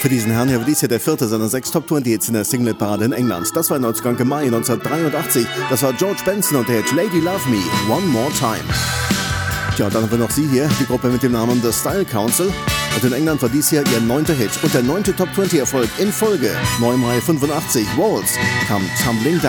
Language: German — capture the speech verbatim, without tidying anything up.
Für diesen Herrn hier war dies hier der vierte seiner sechs Top zwanzig Hits in der Singleparade in England. Das war neunzehnten Mai neunzehnhundertdreiundachtzig. Das war George Benson und der Hit Lady Love Me, One More Time. Tja, dann haben wir noch sie hier, die Gruppe mit dem Namen The Style Council. Und in England war dies hier ihr neunter Hit und der neunte Top zwanzig Erfolg in Folge. neun Mai fünfundachtzig, Waltz, kam Tumbling Down.